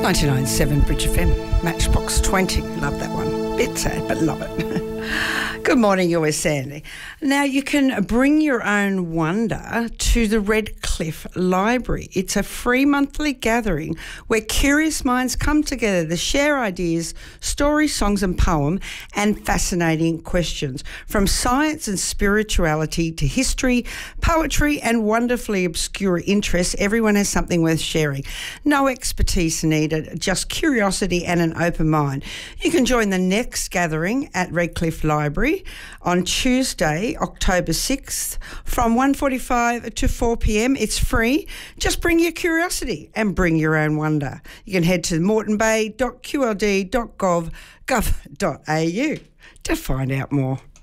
99.7 Bridge FM, Matchbox 20. Love that one. Bit sad, but love it. Good morning, you're with Sandy. Now, you can bring your own wonder to the Redcliffe Library. It's a free monthly gathering where curious minds come together to share ideas, stories, songs and poems, and fascinating questions. From science and spirituality to history, poetry and wonderfully obscure interests, everyone has something worth sharing. No expertise needed, just curiosity and an open mind. You can join the next gathering at Redcliffe Library on Tuesday, October 6th from 1:45 to 4 p.m. It's free. Just bring your curiosity and bring your own wonder. You can head to moretonbay.qld.gov.au to find out more.